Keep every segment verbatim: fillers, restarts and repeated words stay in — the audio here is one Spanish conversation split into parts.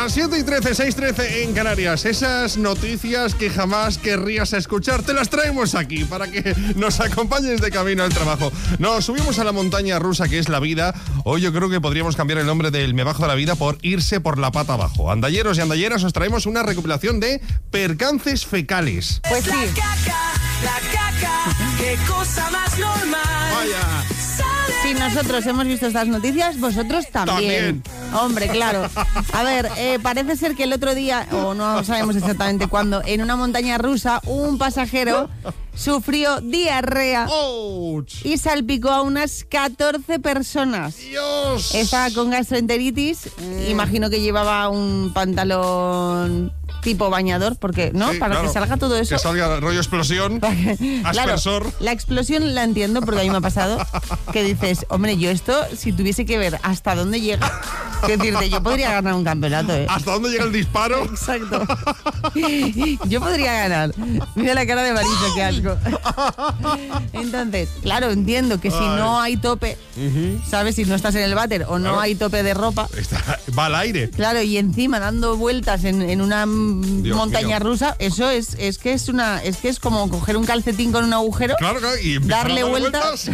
Las siete y trece, seis y trece en Canarias. Esas noticias que jamás querrías escuchar, te las traemos aquí para que nos acompañes de camino al trabajo. Nos subimos a la montaña rusa que es la vida. Hoy yo creo que podríamos cambiar el nombre del Me Bajo de la Vida por irse por la pata abajo. Andalleros y andalleras, os traemos una recopilación de percances fecales. Pues sí. La caca, la caca, qué cosa más normal. Vaya. Si nosotros hemos visto estas noticias, vosotros también. También. Hombre, claro. A ver, eh, parece ser que el otro día, o no sabemos exactamente cuándo, en una montaña rusa, un pasajero sufrió diarrea ¡Ouch! y salpicó a unas catorce personas. ¡Dios! Estaba con gastroenteritis, Mm. imagino que llevaba un pantalón tipo bañador, porque, ¿no? Sí, Para claro. que salga todo eso. Que salga rollo explosión, Claro, aspersor. la explosión la entiendo porque a mí me ha pasado que dices, hombre, yo esto, si tuviese que ver hasta dónde llega, que decirte, yo podría ganar un campeonato, ¿eh? ¿Hasta dónde llega el disparo? Exacto. Yo podría ganar. Mira la cara de Marisa, qué asco. Entonces, claro, entiendo que si Ay. no hay tope, ¿sabes? Si no estás en el váter o no Claro. hay tope de ropa, Está, va al aire. claro, y encima dando vueltas en, en una mm, Dios montaña mío. rusa, eso es, es que es una, es que es como coger un calcetín con un agujero. Claro, claro. Y empezar Darle a dar vueltas.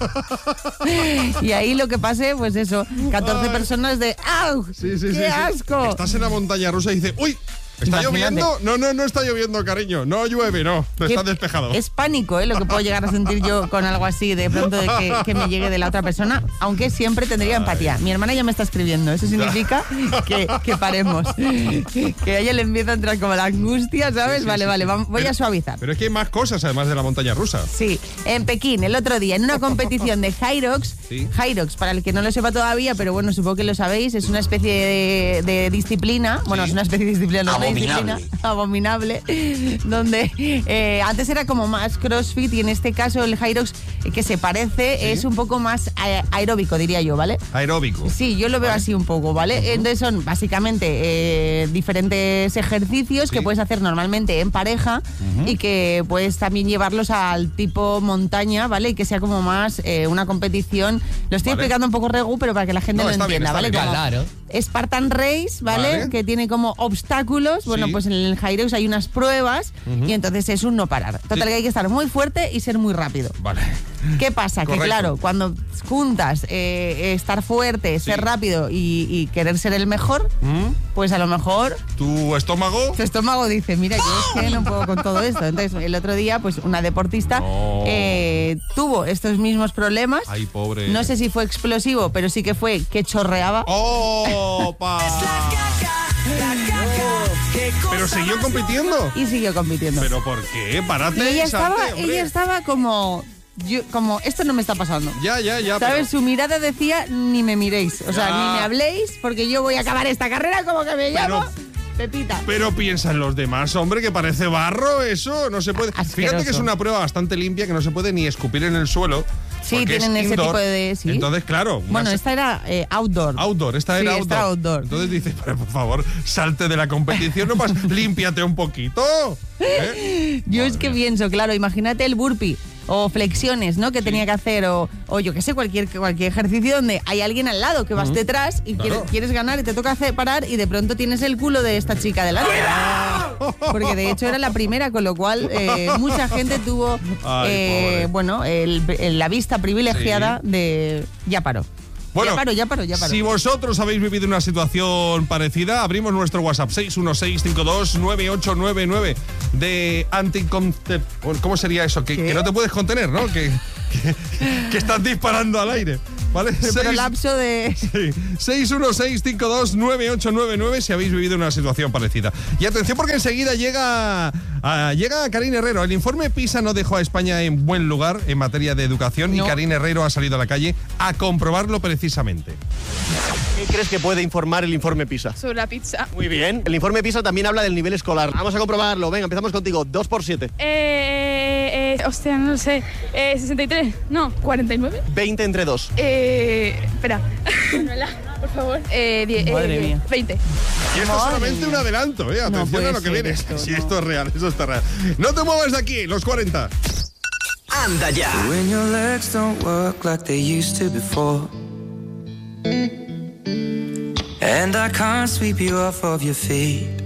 Y ahí lo que pase, pues eso, catorce Ay. personas de ¡au! Sí, sí, ¡Qué sí, sí. asco! Estás en la montaña rusa y dices, ¡uy! ¿Está Imagínate. lloviendo? No, no, no está lloviendo, cariño. No llueve, no. Que Está despejado. Es pánico, ¿eh? Lo que puedo llegar a sentir yo con algo así, de pronto de que, que me llegue de la otra persona, aunque siempre tendría empatía. Mi hermana ya me está escribiendo, eso significa que, que paremos. Que a ella le empieza a entrar como la angustia, ¿sabes? Sí, sí, vale, sí, vale, sí. vamos- voy Pero- a suavizar. Pero es que hay más cosas además de la montaña rusa. Sí, en Pekín, el otro día, en una competición de Hyrox. Sí. Hyrox, para el que no lo sepa todavía, pero bueno, supongo que lo sabéis, es una especie de, de disciplina. Bueno, Sí. es una especie de disciplina, no una Abominable. disciplina abominable, donde eh, antes era como más CrossFit y en este caso el Hyrox, eh, que se parece, Sí. es un poco más eh, aeróbico, diría yo, ¿vale? Aeróbico. Sí, yo lo veo así un poco, ¿vale? Entonces son básicamente eh, diferentes ejercicios Sí. que puedes hacer normalmente en pareja y que puedes también llevarlos al tipo montaña, ¿vale? Y que sea como más eh, una competición. Lo estoy Vale. explicando un poco regu, pero para que la gente No, lo está bien, entienda, está ¿vale? bien. Como Claro. Spartan Race, ¿vale? Vale. Que tiene como obstáculos. Bueno, Sí. pues en el Hyrox hay unas pruebas y entonces es un no parar. Total, Sí. que hay que estar muy fuerte y ser muy rápido. Vale. ¿Qué pasa? Correcto. Que claro, cuando juntas eh, estar fuerte, ser Sí. rápido y, y querer ser el mejor, ¿Mm? pues a lo mejor ¿Tu estómago? tu estómago dice, mira, yo es que no puedo con todo esto. Entonces, el otro día, pues una deportista No. eh, tuvo estos mismos problemas. Ay, pobre. No sé si fue explosivo, pero sí que fue que chorreaba. ¡Oh, pa! La caca, la caca, qué cosa Pero siguió más compitiendo. Y siguió compitiendo. ¿Pero por qué? Párate y ella y salte, estaba, hombre. ella estaba como, yo, como, esto no me está pasando. Ya, ya, ya. ¿Sabes? pero- Su mirada decía, ni me miréis. O sea, Ya. ni me habléis, porque yo voy a acabar esta carrera como que me Pero- llamo Pepita. Pero piensa en los demás, hombre, que parece barro eso, no se puede. Asqueroso. Fíjate que es una prueba bastante limpia que no se puede ni escupir en el suelo. Sí, porque tienen es ese indoor. tipo de- sí. Entonces, claro. una Bueno, se- esta era eh, outdoor. Outdoor, esta Sí, era esta outdoor. outdoor. Entonces dice, pero por favor, salte de la competición, no más, límpiate un poquito. ¿eh? Yo es que pienso, claro, imagínate el burpee o flexiones, ¿no? Que tenía que hacer, o, o yo qué sé, cualquier, cualquier ejercicio donde hay alguien al lado que vas detrás y Claro. quieres, quieres ganar y te toca hacer parar y de pronto tienes el culo de esta chica delante. Porque de hecho era la primera, con lo cual eh, mucha gente tuvo, Ay, eh, pobre. bueno, el- el- la vista privilegiada de ya paró. Bueno, ya paro, ya paro, ya paro. si vosotros habéis vivido una situación parecida, abrimos nuestro WhatsApp seis uno seis cinco dos nueve ocho nueve nueve de anticoncepción. ¿Cómo sería eso? Que, ¿Qué? que no te puedes contener, ¿no? Que, que, que estás disparando al aire. ¿Vale? Pero Seis- lapso de... Sí. seis uno seis cinco dos nueve ocho nueve nueve si habéis vivido una situación parecida. Y atención porque enseguida llega, a, llega Karine Herrero. El informe PISA no dejó a España en buen lugar en materia de educación No. y Karine Herrero ha salido a la calle a comprobarlo precisamente. ¿Qué crees que puede informar el informe PISA? Sobre la pizza. Muy bien. El informe PISA también habla del nivel escolar. Vamos a comprobarlo. Venga, empezamos contigo. dos por siete. Eh, eh, hostia, no lo sé. Eh, sesenta y tres. No, cuarenta y nueve. veinte entre dos. Eh, espera. Manuela, por favor. Eh, die- eh, Madre mía. veinte. Y esto es Madre solamente mía. un adelanto, ¿eh? No Atención puede a lo que ser viene. esto, Si no. esto es real, eso está real. No te muevas de aquí, los cuarenta. Anda ya. When your legs don't work like they used to before. And I can't sweep you off of your feet.